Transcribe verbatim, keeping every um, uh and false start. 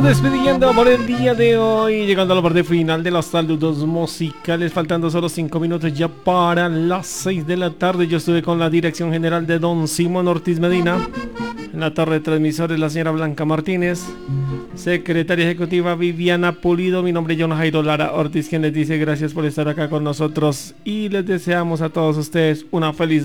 Despidiendo por el día de hoy, llegando a la parte final de los saludos musicales, faltando solo cinco minutos ya para las seis de la tarde. Yo estuve con la dirección general de don Simón Ortiz Medina, en la torre de transmisores la señora Blanca Martínez, secretaria ejecutiva Viviana Pulido, mi nombre es John Jairo Lara Ortiz, quien les dice gracias por estar acá con nosotros y les deseamos a todos ustedes una feliz